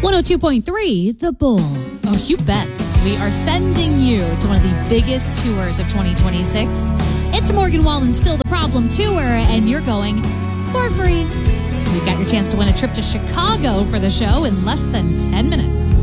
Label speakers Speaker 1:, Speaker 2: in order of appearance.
Speaker 1: 102.3 The Bull. Oh, you bet. We are sending you to one of the biggest tours of 2026. It's Morgan Wallen Still the Problem Tour, and you're going for free. We've got your chance to win a trip to Chicago for the show in less than 10 minutes.